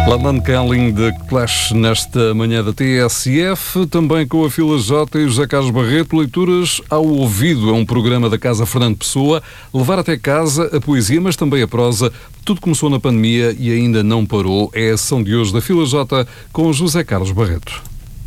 London Calling de Clash nesta manhã da TSF, também com a Fila J e José Carlos Barreto. Leituras ao ouvido, é um programa da Casa Fernando Pessoa. Levar até casa a poesia, mas também a prosa. Tudo começou na pandemia e ainda não parou. É a ação de hoje da Fila J com José Carlos Barreto.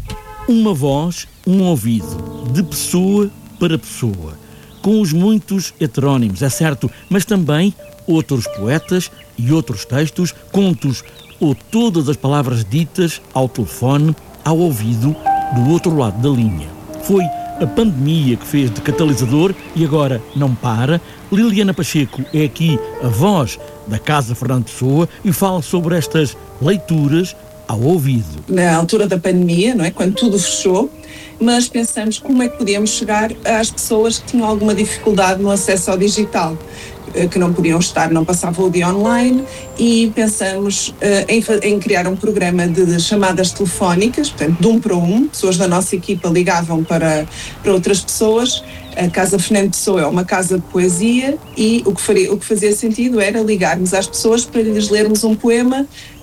Uma voz, um ouvido, de pessoa para pessoa, com os muitos heterónimos, é certo, mas também outros poetas e outros textos, contos ou todas as palavras ditas ao telefone, ao ouvido, do outro lado da linha. Foi a pandemia que fez de catalisador e agora não para. Liliana Pacheco é aqui a voz da Casa Fernando Pessoa e fala sobre estas leituras ao ouvido. Na altura da pandemia, não é? Quando tudo fechou, mas pensamos como é que podíamos chegar às pessoas que tinham alguma dificuldade no acesso ao digital, que não podiam estar, não passavam o dia online, e pensamos em criar um programa de chamadas telefónicas, portanto, de 1 para 1, pessoas da nossa equipa ligavam para outras pessoas. A Casa Fernando Pessoa é uma casa de poesia e o que fazia sentido era ligarmos às pessoas para lhes lermos um poema,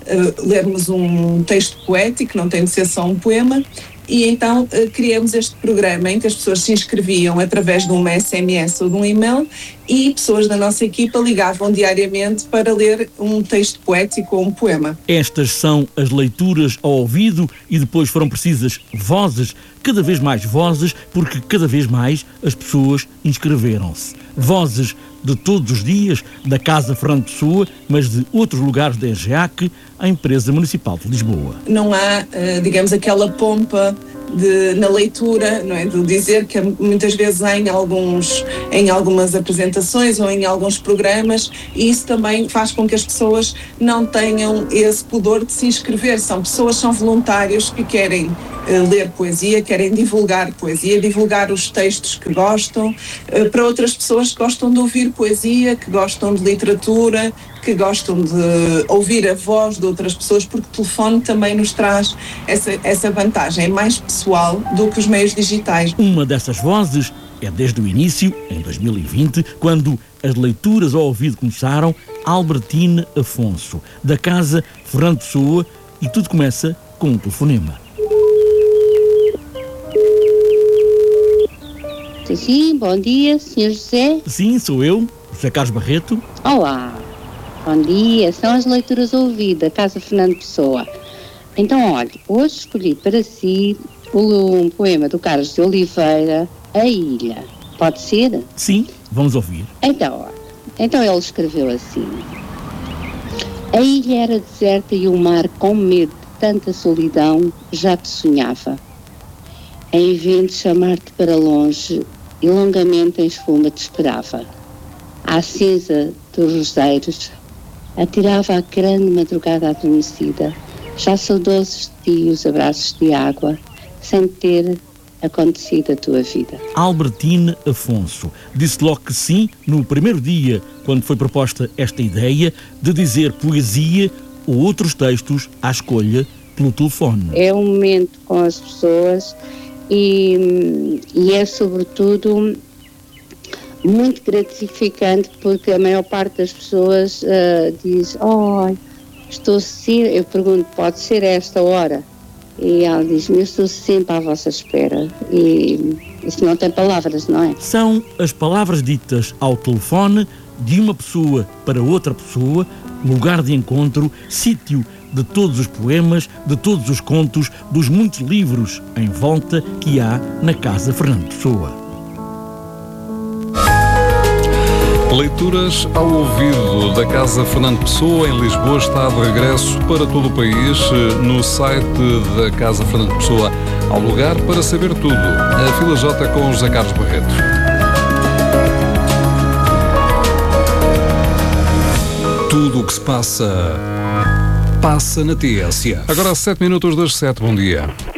lermos um texto poético, não tem de ser só um poema. E então criamos este programa em que as pessoas se inscreviam através de uma SMS ou de um e-mail e pessoas da nossa equipa ligavam diariamente para ler um texto poético ou um poema. Estas são as leituras ao ouvido e depois foram precisas vozes, cada vez mais vozes, porque cada vez mais as pessoas inscreveram-se. Vozes de todos os dias, da Casa Fernando Pessoa, mas de outros lugares da EGEAC, a Empresa Municipal de Lisboa. Não há, digamos, aquela pompa na leitura, não é? De dizer que muitas vezes há em algumas apresentações ou em alguns programas, e isso também faz com que as pessoas não tenham esse pudor de se inscrever. São voluntários que querem ler poesia, querem divulgar poesia, divulgar os textos que gostam, para outras pessoas que gostam de ouvir poesia, que gostam de literatura, que gostam de ouvir a voz de outras pessoas, porque o telefone também nos traz essa vantagem, é mais pessoal do que os meios digitais. Uma dessas vozes é desde o início, em 2020, quando as leituras ao ouvido começaram, Albertina Afonso, da Casa Fernando Pessoa, e tudo começa com um telefonema. Sim, bom dia, Sr. José. Sim, sou eu, José Carlos Barreto. Olá, bom dia, são as leituras ao ouvido da Casa Fernando Pessoa. Então, olha, hoje escolhi para si um poema do Carlos de Oliveira, A Ilha. Pode ser? Sim, vamos ouvir. Então ele escreveu assim: A ilha era deserta e o mar, com medo de tanta solidão, já te sonhava. Em vento chamar-te para longe e longamente em espuma te esperava. À cinza dos roseiros atirava a grande madrugada adormecida, já saudosos de ti os abraços de água, sem ter acontecido a tua vida. Albertina Afonso disse logo que sim no primeiro dia, quando foi proposta esta ideia de dizer poesia ou outros textos à escolha pelo telefone. É um momento com as pessoas e é sobretudo muito gratificante, porque a maior parte das pessoas diz: estou sempre, eu pergunto, pode ser a esta hora? E ela diz-me: eu estou sempre à vossa espera. E isso não tem palavras, não é? São as palavras ditas ao telefone de uma pessoa para outra pessoa, lugar de encontro, sítio de todos os poemas, de todos os contos, dos muitos livros em volta que há na Casa Fernando Pessoa. Leituras ao ouvido da Casa Fernando Pessoa em Lisboa está de regresso para todo o país no site da Casa Fernando Pessoa. Há lugar para saber tudo. A Fila J com José Carlos Barreto. Tudo o que se passa na TSF. Agora 7 minutos das 7. Bom dia.